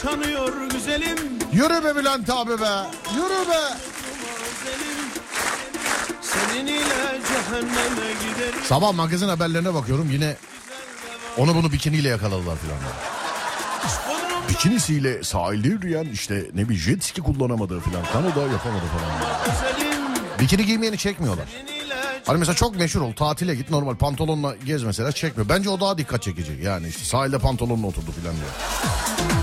yaşanıyor güzelim. Yürü be Bülent abi be. Yürü be. Seninle cehenneme giderim. Sabah magazin haberlerine bakıyorum, yine onu bunu bikiniyle yakaladılar filan. Bikinisiyle sahilde yürüyen, işte ne bir jet ski kullanamadığı filan. Kanoda yapamadı falan. Bikini giymeyeni çekmiyorlar. Hani mesela çok meşhur ol, tatile git, normal pantolonla gez mesela, çekmiyor. Bence o daha dikkat çekici. Yani işte sahilde pantolonla oturdu filan diyor.